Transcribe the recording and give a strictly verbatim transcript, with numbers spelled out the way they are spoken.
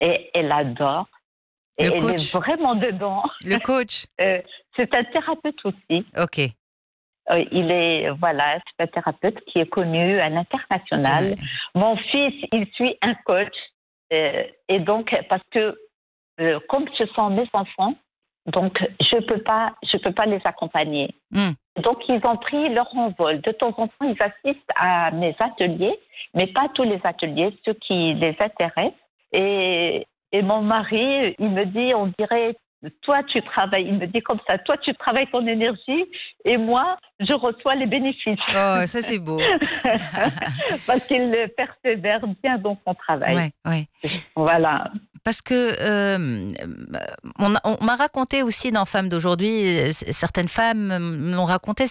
et elle adore. Et Le elle est coach? vraiment dedans. Le coach? Euh, c'est un thérapeute aussi. OK. Euh, il est, voilà, c'est un thérapeute qui est connu à l'international. Mon fils, il suit un coach. Euh, et donc, parce que, euh, comme ce sont mes enfants, donc je peux pas, je peux pas les accompagner. Mmh. Donc, ils ont pris leur envol. De temps en temps, ils assistent à mes ateliers, mais pas tous les ateliers, ceux qui les intéressent. Et, et mon mari, il me dit, on dirait, toi, tu travailles, il me dit comme ça, toi, tu travailles ton énergie et moi, je reçois les bénéfices. Oh, ça, c'est beau. Parce qu'il persévère bien dans son travail. Ouais, ouais. Voilà. Parce que euh, on, on m'a raconté aussi dans Femmes d'aujourd'hui, certaines femmes me l'ont raconté,